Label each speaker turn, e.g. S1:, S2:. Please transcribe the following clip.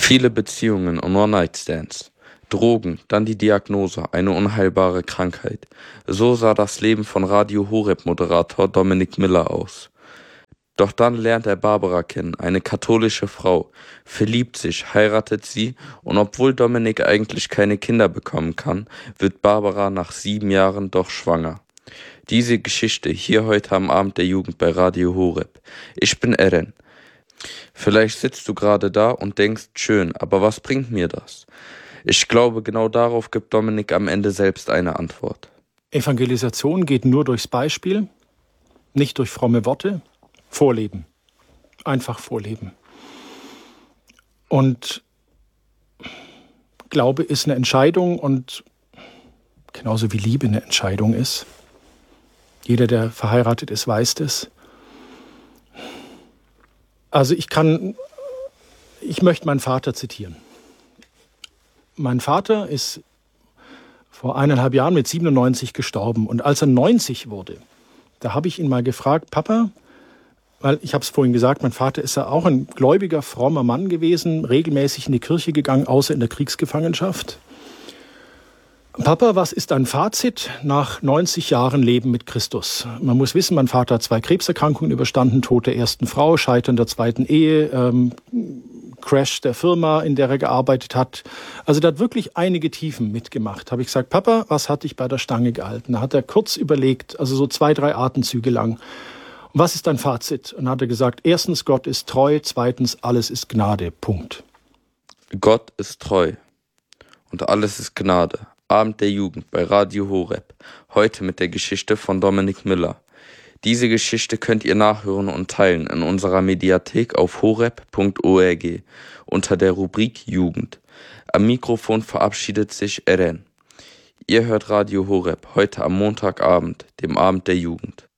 S1: Viele Beziehungen und One-Night-Stands. Drogen, dann die Diagnose, eine unheilbare Krankheit. So sah das Leben von Radio Horeb-Moderator Dominik Miller aus. Doch dann lernt er Barbara kennen, eine katholische Frau, verliebt sich, heiratet sie und obwohl Dominik eigentlich keine Kinder bekommen kann, wird Barbara nach 7 Jahren doch schwanger. Diese Geschichte hier heute am Abend der Jugend bei Radio Horeb. Ich bin Eren. Vielleicht sitzt du gerade da und denkst, schön, aber was bringt mir das? Ich glaube, genau darauf gibt Dominik am Ende selbst eine Antwort.
S2: Evangelisation geht nur durchs Beispiel, nicht durch fromme Worte. Vorleben. Einfach vorleben. Und Glaube ist eine Entscheidung und genauso wie Liebe eine Entscheidung ist. Jeder, der verheiratet ist, weiß das. Also ich möchte meinen Vater zitieren. Mein Vater ist vor 1,5 Jahren mit 97 gestorben. Und als er 90 wurde, da habe ich ihn mal gefragt, Papa, weil ich habe es vorhin gesagt, mein Vater ist ja auch ein gläubiger, frommer Mann gewesen, regelmäßig in die Kirche gegangen, außer in der Kriegsgefangenschaft. Papa, was ist dein Fazit nach 90 Jahren Leben mit Christus? Man muss wissen, mein Vater hat 2 Krebserkrankungen überstanden, Tod der ersten Frau, Scheitern der zweiten Ehe, Crash der Firma, in der er gearbeitet hat. Also der hat wirklich einige Tiefen mitgemacht. Habe ich gesagt, Papa, was hat dich bei der Stange gehalten? Da hat er kurz überlegt, also so 2, 3 Atemzüge lang. Und was ist dein Fazit? Und dann hat er gesagt, 1. Gott ist treu, 2. alles ist Gnade. Punkt.
S1: Gott ist treu und alles ist Gnade. Abend der Jugend bei Radio Horeb. Heute mit der Geschichte von Dominik Miller. Diese Geschichte könnt ihr nachhören und teilen in unserer Mediathek auf horeb.org unter der Rubrik Jugend. Am Mikrofon verabschiedet sich Eren. Ihr hört Radio Horeb heute am Montagabend, dem Abend der Jugend.